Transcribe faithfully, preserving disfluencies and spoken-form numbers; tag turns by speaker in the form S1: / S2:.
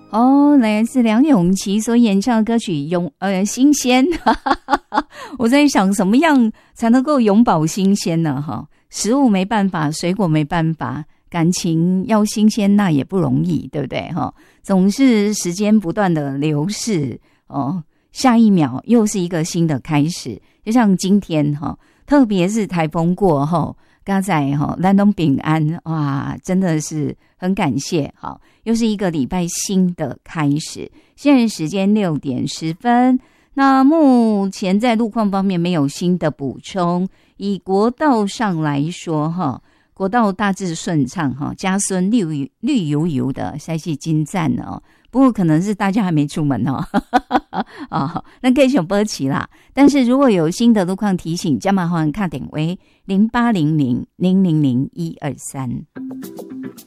S1: 哦，来自梁咏琪所演唱的歌曲永呃新鲜，我在想什么样才能够永葆新鲜呢？哈，食物没办法，水果没办法，感情要新鲜那也不容易，对不对？哈，总是时间不断的流逝哦，下一秒又是一个新的开始，就像今天哈，特别是台风过后。刚才哈，咱都平安哇，真的是很感谢。好，又是一个礼拜新的开始。现在时间六点十分。那目前在路况方面没有新的补充。以国道上来说，哈，国道大致顺畅哈，嘉孙绿绿油油的，塞是金赞哦。不过可能是大家还没出门哦，哦，那可以选波奇啦。但是如果有新的路况提醒，加麻烦看点为零八零零零零零一二三。